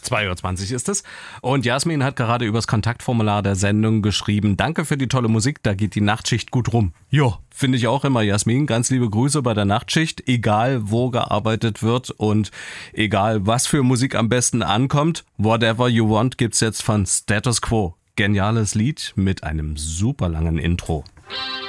2:20 Uhr ist es. Und Jasmin hat gerade übers Kontaktformular der Sendung geschrieben, danke für die tolle Musik, da geht die Nachtschicht gut rum. Ja, finde ich auch immer, Jasmin. Ganz liebe Grüße bei der Nachtschicht, egal wo gearbeitet wird und egal was für Musik am besten ankommt. Whatever You Want gibt's jetzt von Status Quo. Geniales Lied mit einem super langen Intro.